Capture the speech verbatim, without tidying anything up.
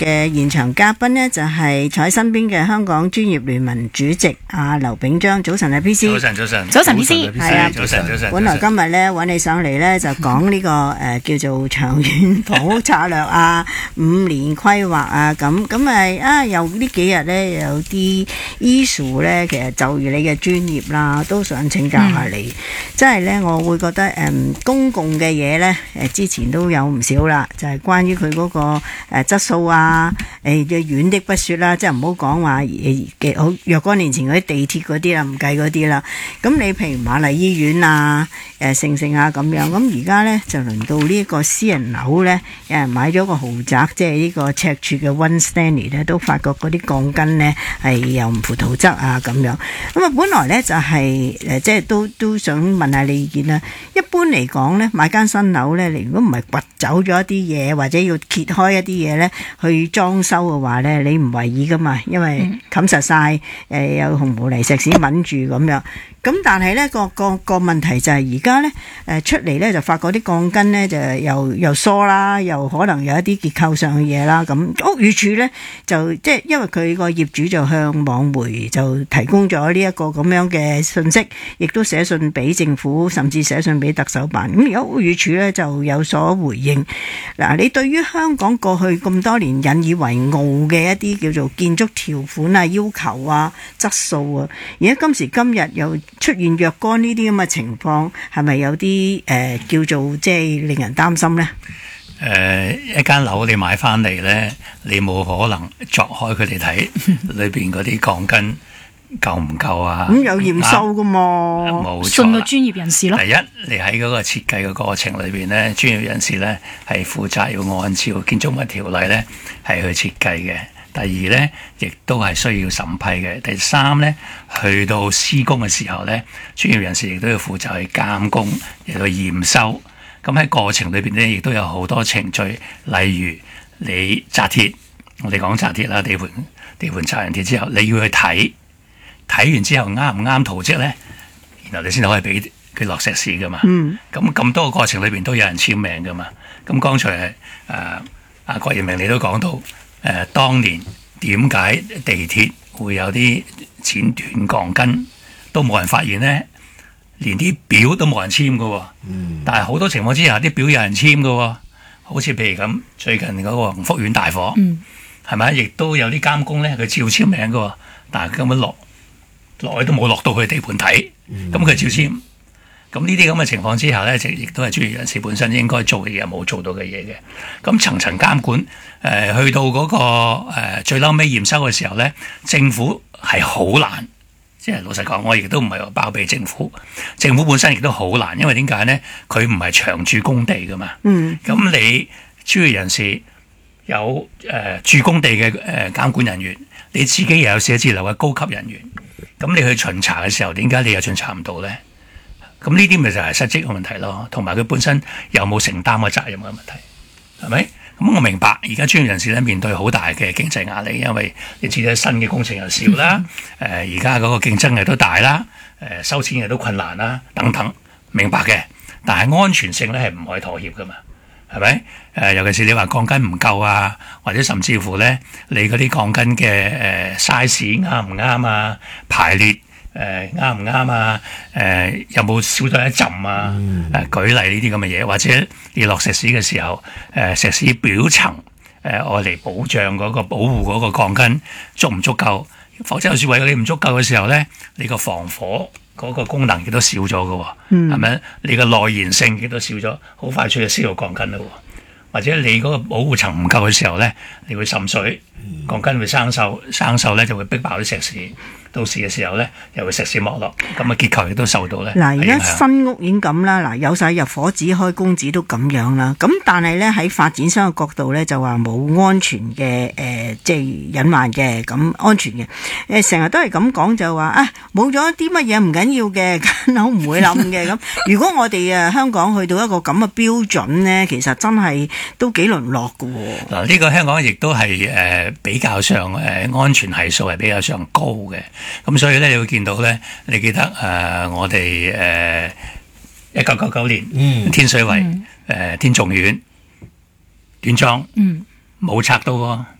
嘅現場嘉賓呢，就係坐喺身邊嘅香港專業聯盟主席阿劉炳章。早晨啊 P C。 早晨早晨。 早晨 P C。係啊， 早晨早晨。 本來今日咧揾你上嚟咧就講呢、這個誒、呃、叫做長遠房屋策略啊、五年規劃啊咁咁誒啊，又呢幾日咧有啲 issue 咧，其實就如你嘅專業啦，都想請教下你。嗯、即係咧，我會覺得誒、嗯、公共嘅嘢咧誒之前都有唔少啦，就係、是、關於佢嗰、那個誒、呃、質素啊，誒嘅遠的不說啦，即係唔好講話嘅好若干年前嗰啲地鐵嗰啲啦，唔計嗰啲啦。咁你譬如瑪麗醫院啊、誒盛盛啊咁樣，咁而家咧就輪到呢一個私人樓咧，有人買咗個豪宅，即係呢個赤柱嘅 One Stanley 咧，都發覺嗰啲鋼筋咧係又唔符圖則啊咁樣。咁啊，本來咧就係、是、誒，即係都都想問下你意見啦。一般嚟講咧，買間新樓咧，你如果唔係掘走咗一啲嘢，或者要揭開一啲嘢咧去裝修嘅話咧，你唔為意噶嘛，因為冚實晒誒、呃、有紅毛泥石屎抿住咁樣。咁但係咧個個個問題就係而家咧誒出嚟咧就發覺啲鋼筋咧就又又疏啦，又可能有一啲結構上嘅嘢啦。咁屋宇署咧就即係因為佢個業主就向網媒就提供咗呢一個咁樣嘅信息，亦都寫信俾政府，甚至寫信俾特首辦。咁而家屋宇署咧就有所回應。嗱，你對於香港過去咁多年引以為傲嘅一啲叫做建築條款啊、要求啊、質素啊，而家今時今日又出現若干呢啲咁嘅情況，係咪有啲誒、呃、叫做即係令人擔心呢？ 誒、呃，一間樓你買翻嚟咧，你冇可能鑿開佢哋睇裏邊嗰啲鋼筋夠唔夠啊？咁、嗯、有驗收噶嘛？冇錯， 信個專業人士咯。 第一，你喺嗰個設計嘅過程裏邊咧，專業人士咧係負責要按照建築物條例咧係去設計嘅。第二咧，亦都係需要審批嘅。第三咧，去到施工嘅時候咧，專業人士亦都要負責去監工，亦去驗收。咁喺過程裏邊咧，亦都有好多程序，例如你紮鐵，我哋講紮鐵啦，地盤地盤紮完鐵之後，你要去睇，睇完之後啱唔啱圖則咧，然後你先可以俾佢落石屎噶嘛。嗯。咁咁多個過程裏邊都有人簽名噶嘛。咁剛才誒阿郭賢明你都講到。誒、呃，當年點解地鐵會有啲剪斷鋼筋都冇人發現呢？連啲表都冇人簽㗎喎。嗯。但係好多情況之下，啲表有人簽㗎喎。好似譬如咁，最近嗰個鴻福苑大火，係咪、嗯？亦都有啲監工咧，佢照簽名㗎喎。但係根本落落去都冇落到去地盤睇，咁佢、嗯、照簽。咁呢啲咁嘅情況之下咧，就亦都係專業人士本身應該做嘅嘢冇做到嘅嘢嘅。咁層層監管，誒、呃、去到嗰、那個、呃、最嬲尾驗收嘅時候咧，政府係好難。即係老實講，我亦都唔係話包庇政府，政府本身亦都好難，因為點解咧？佢唔係長駐工地噶嘛。嗯。咁你專業人士有誒、呃、駐工地嘅誒監管人員，你自己又有寫字樓嘅高級人員，咁你去巡查嘅時候，點解你又巡查唔到咧？咁呢啲咪就係失職嘅問題咯，同埋佢本身有冇承擔嘅責任嘅問題，係咪？咁我明白而家專業人士咧面對好大嘅經濟壓力，因為你知道新嘅工程又少啦，誒而家嗰個競爭亦都大啦，誒、呃、收錢亦都困難啦，等等，明白嘅。但係安全性咧係唔可以妥協噶嘛，係咪？誒、呃、尤其是你話鋼筋唔夠啊，或者甚至乎咧你嗰啲鋼筋嘅誒 size 啱唔啱啊，排列。誒啱唔啱啊？誒、呃、有冇少咗一浸啊？誒、嗯呃、舉例呢啲咁嘅嘢，或者你落石屎嘅時候，誒、呃、石屎表層誒愛嚟保障嗰個保護嗰個鋼筋足唔足夠？否則有時為咗你唔足夠嘅時候咧，你個防火嗰個功能亦都少咗嘅喎，係咪、嗯？你個耐燃性亦都少咗，好快脆就燒到鋼筋嘞喎。或者你嗰個保護層唔夠嘅時候咧，你會滲水，鋼筋會生鏽，生鏽咧就會逼爆啲石屎。到時嘅時候咧，又會石屎剝落，咁嘅結構亦都受到咧。嗱， 而家新屋已經咁啦，嗱有晒入伙紙、開工紙都咁樣啦。咁但係咧喺發展商嘅角度咧，就話冇安全嘅誒、呃，即係隱患嘅，咁安全嘅。誒成日都係咁講，就話啊冇咗啲乜嘢唔緊要嘅，間樓唔會冧嘅。咁如果我哋誒香港去到一個咁嘅標準咧，其實真係都幾淪落㗎喎。 嗱，呢個香港亦都係誒比較上誒、呃、安全係數係比較上高嘅。咁所以咧，你會見到咧，你記得誒、呃，我哋誒一九九九年、嗯、天水圍誒、嗯呃、天頌苑短樁冇拆到喎，